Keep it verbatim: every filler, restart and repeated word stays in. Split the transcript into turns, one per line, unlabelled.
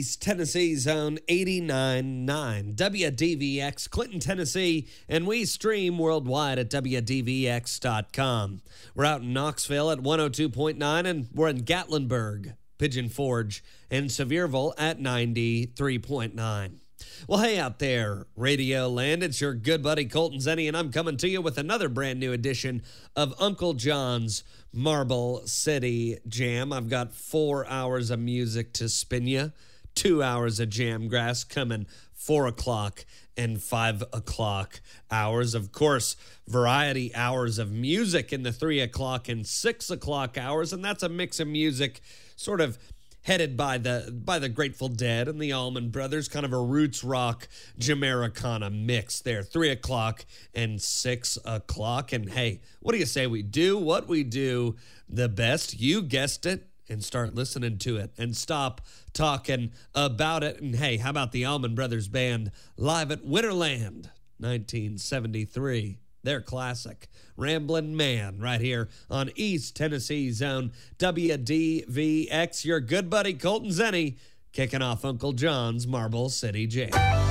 East Tennessee Zone eighty-nine point nine, W D V X, Clinton, Tennessee, and we stream worldwide at W D V X dot com. We're out in Knoxville at one oh two point nine, and we're in Gatlinburg, Pigeon Forge, and Sevierville at ninety-three point nine. Well, hey out there, Radio Land, it's your good buddy Colton Zenny, and I'm coming to you with another brand new edition of Uncle John's Marble City Jam. I've got four hours of music to spin you, two hours of jam grass coming four o'clock and five o'clock hours. Of course, variety hours of music in the three o'clock and six o'clock hours, and that's a mix of music sort of headed by the by the Grateful Dead and the Allman Brothers, kind of a roots rock Jamericana mix there, three o'clock and six o'clock. And hey, what do you say we do what we do the best? You guessed it, and start listening to it and stop talking about it. And hey, how about the Allman Brothers Band live at Winterland nineteen seventy-three? Their classic, Ramblin' Man, right here on East Tennessee Zone, W D V X. Your good buddy Colton Zenny, kicking off Uncle John's Marble City Jam.